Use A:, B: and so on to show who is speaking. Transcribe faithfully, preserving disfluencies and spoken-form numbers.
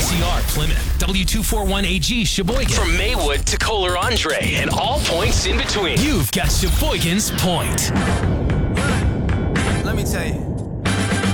A: C R Plymouth, W two forty-one A G Sheboygan. From Maywood to Kohler Andre and all points in between. You've got Sheboygan's Point.
B: Let me tell you.